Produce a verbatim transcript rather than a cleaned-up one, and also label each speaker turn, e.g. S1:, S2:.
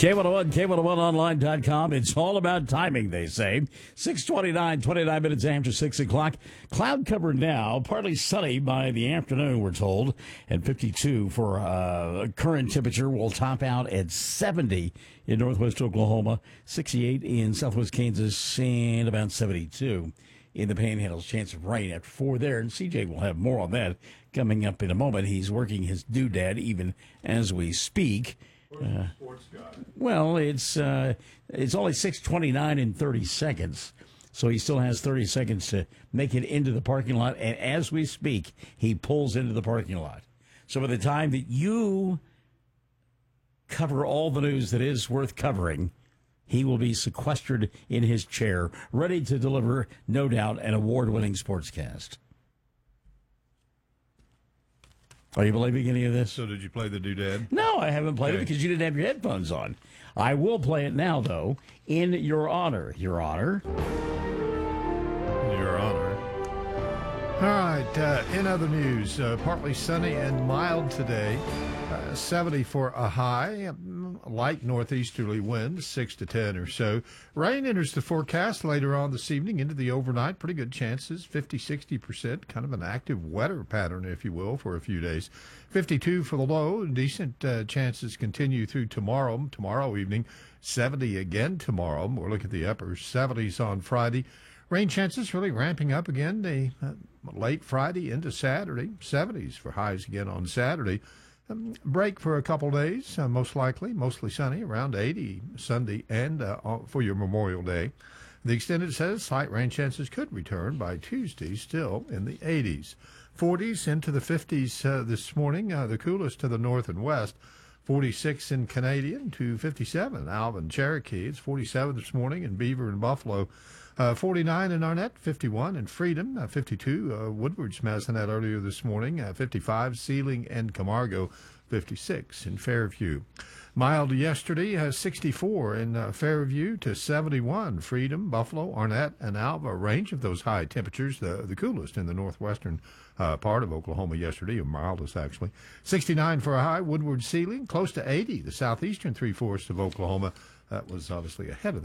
S1: K one oh one, K one oh one online dot com. It's all about timing, they say. six twenty-nine, twenty-nine minutes after six o'clock. Cloud cover now, partly sunny by the afternoon, we're told. And fifty-two for uh, current temperature will top out at seventy in northwest Oklahoma, sixty-eight in southwest Kansas, and about seventy-two in the Panhandles. Chance of rain after four there. And C J will have more on that coming up in a moment. He's working his doodad even as we speak. Uh, well, it's uh, it's only six twenty-nine in thirty seconds, so he still has thirty seconds to make it into the parking lot. And as we speak, he pulls into the parking lot. So by the time that you cover all the news that is worth covering, he will be sequestered in his chair, ready to deliver, no doubt, an award-winning sportscast. Are you believing any of this?
S2: So did you play the doodad?
S1: No, I haven't played
S2: okay.
S1: it because you didn't have your headphones on. I will play it now, though, in your honor. Your honor.
S2: Your honor. All right, uh, in other news, uh, partly sunny and mild today. Uh, seventy for a high, light northeasterly wind, six to ten or so. Rain enters the forecast later on this evening into the overnight. Pretty good chances, fifty, sixty percent. Kind of an active weather pattern, if you will, for a few days. fifty-two for the low. Decent uh, chances continue through tomorrow. Tomorrow evening, seventy again tomorrow. We'll look at the upper seventies on Friday. Rain chances really ramping up again the uh, late Friday into Saturday. seventies for highs again on Saturday. Um, break for a couple days, uh, most likely, mostly sunny, around eighty Sunday and uh, for your Memorial Day. The extended says slight rain chances could return by Tuesday, still in the eighties. forties into the fifties uh, this morning, uh, the coolest to the north and west. forty-six in Canadian to fifty-seven. Alvin, Cherokee, it's forty-seven this morning in Beaver and Buffalo. Uh, forty-nine in Arnett, fifty-one in Freedom, uh, fifty-two, uh, Woodward's Mazinet earlier this morning, uh, fifty-five, Sealing and Camargo, fifty-six in Fairview. Mild yesterday, uh, sixty-four in uh, Fairview to seventy-one, Freedom, Buffalo, Arnett, and Alva. A range of those high temperatures, the, the coolest in the northwestern uh, part of Oklahoma yesterday, or mildest actually. sixty-nine for a high, Woodward, Sealing, close to eighty, the southeastern three-fourths of Oklahoma. That was obviously ahead of the